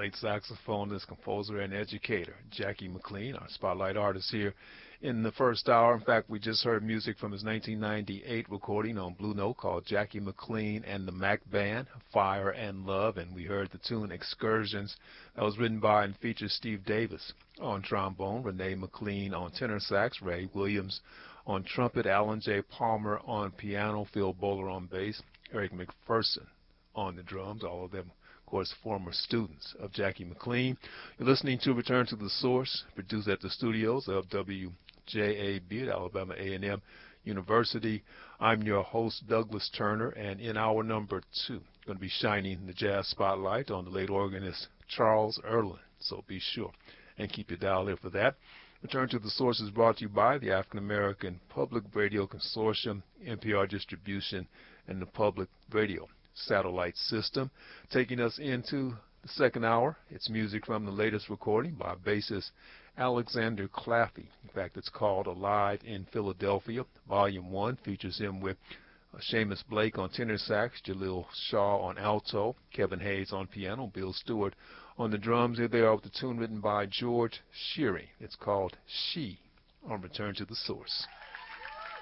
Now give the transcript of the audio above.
late saxophonist, composer, and educator, Jackie McLean, our spotlight artist here in the first hour. In fact, we just heard music from his 1998 recording on Blue Note called Jackie McLean and the Mac Band, Fire and Love, and we heard the tune Excursions. That was written by and features Steve Davis on trombone, Renee McLean on tenor sax, Ray Williams on trumpet, Alan J. Palmer on piano, Phil Bowler on bass, Eric McPherson on the drums, all of them, of course, former students of Jackie McLean. You're listening to Return to the Source, produced at the studios of WJAB at Alabama A&M University. I'm your host, Douglas Turner, and in hour number 2, going to be shining the jazz spotlight on the late organist Charles Earland, so be sure and keep your dial there for that. Return to the Source is brought to you by the African American Public Radio Consortium, NPR Distribution, and the Public Radio Satellite System. Taking us into the second hour, it's music from the latest recording by bassist Alexander Claffey. In fact, it's called Alive in Philadelphia. Volume 1 features him with Seamus Blake on tenor sax, Jaleel Shaw on alto, Kevin Hayes on piano, Bill Stewart on the drums. Here they are with the tune written by George Shearing. It's called She on Return to the Source.